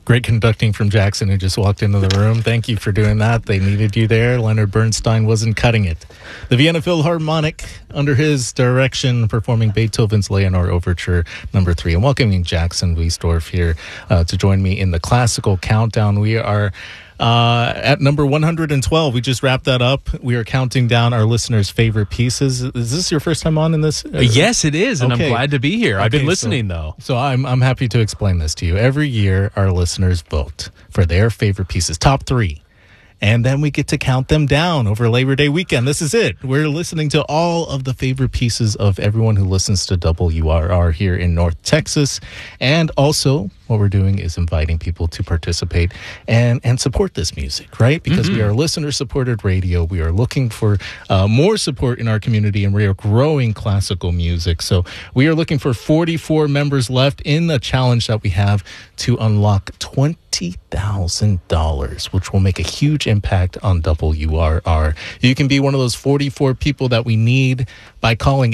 Great conducting from Jackson, who just walked into the room. Thank you for doing that. They needed you there. Leonard Bernstein wasn't cutting it. The Vienna Philharmonic, under his direction, performing Beethoven's Leonore Overture No. 3. And welcoming Jackson Wiesdorf here to join me in the Classical Countdown. We are at number 112. We just wrapped that up. We are counting down our listeners' favorite pieces. Is this your first time on in this? Yes, it is, and I'm glad to be here. I've been listening, though. So I'm happy to explain this to you. Every year, our listeners vote for their favorite pieces, top 3. And then we get to count them down over Labor Day weekend. This is it. We're listening to all of the favorite pieces of everyone who listens to WRR here in North Texas. And also, what we're doing is inviting people to participate and support this music, right? Because we are listener-supported radio. We are looking for more support in our community, and we are growing classical music. So we are looking for 44 members left in the challenge that we have to unlock $20,000, which will make a huge impact on WRR. You can be one of those 44 people that we need by calling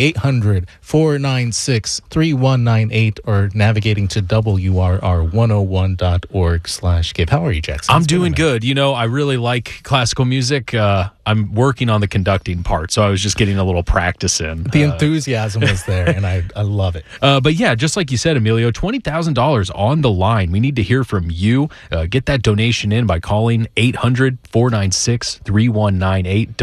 800-496-3198 or navigating to WRR101.org/give. How are you, Jackson? I'm doing good. You know, I really like classical music. I'm working on the conducting part, so I was just getting a little practice in. The enthusiasm was there, and I love it. But yeah, just like you said, Emilio, $20,000 on the line. We need to hear from you. Get that donation in by calling 800-496-3198,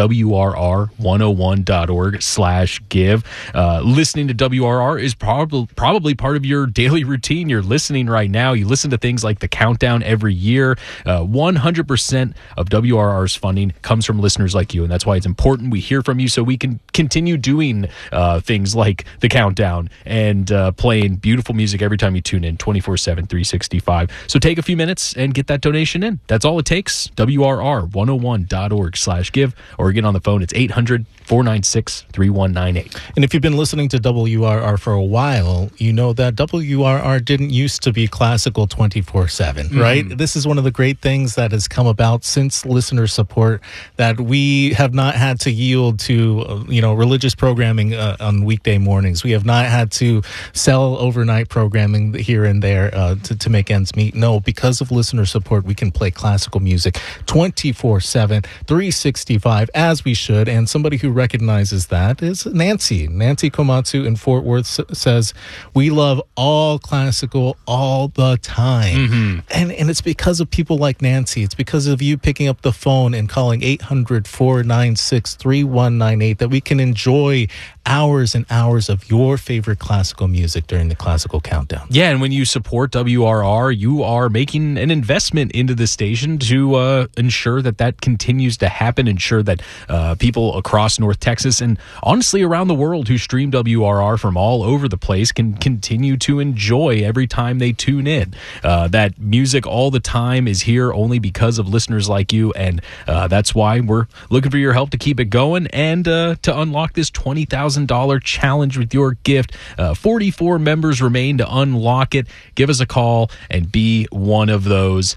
WRR101.org/give. Listening to WRR is probably part of your daily routine. You're listening right now. You listen to things like the countdown every year. 100% of WRR's funding comes from listeners like you, and that's why it's important we hear from you so we can continue doing things like the countdown and playing beautiful music every time you tune in 24/7, 365. So take a few minutes and get that donation in. That's all it takes. WRR101.org/give, or get on the phone. It's 800-496-3198. And if you've been listening to WRR for a while, you know that WRR didn't used to be classical 24/7, right? This is one of the great things that has come about since listener support, that we have not had to yield to, religious programming on weekday mornings. We have not had to sell overnight programming here and there to make ends meet. No, because of listener support, we can play classical music 24/7, 365, as we should. And somebody who recognizes that is Nancy. Nancy Komatsu in Fort Worth says, we love all classical all the time. And it's because of people like Nancy. It's because of you picking up the phone and calling 800-496-3198 that we can enjoy hours and hours of your favorite classical music during the Classical Countdown. Yeah, and when you support WRR, you are making an investment into the station to ensure that continues to happen, ensure that people across North Texas and honestly around the world who stream WRR from all over the place can continue to enjoy every time they tune in. That music all the time is here only because of listeners like you, and that's why we're looking for your help to keep it going and to unlock this $20,000 challenge with your gift. 44 members remain to unlock it. Give us a call and be one of those.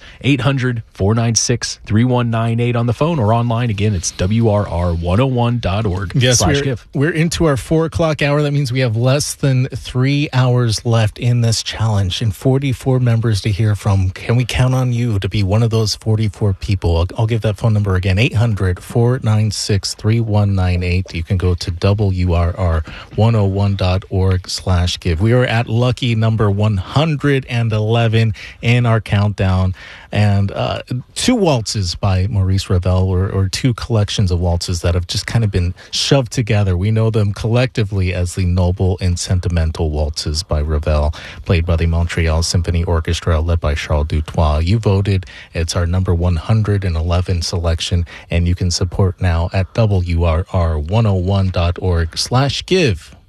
800-496-3198 on the phone or online. Again, it's WRR101.org. Yes, we're into our 4 o'clock hour. That means we have less than 3 hours left in this challenge and 44 members to hear from. Can we count on you to be one of those 44 people? I'll give that phone number again, 800-496-3198. You can go to WRR101.org/give. We are at lucky number 111 in our countdown. And 2 waltzes by Maurice Ravel, or 2 collections of waltzes that have just kind of been shoved together. We know them collectively as the Noble and Sentimental Waltzes by Ravel, played by the Montreal Symphony Orchestra, led by Charles Dutoit. You voted. It's our number 111 selection, and you can support now at WRR101.org/give.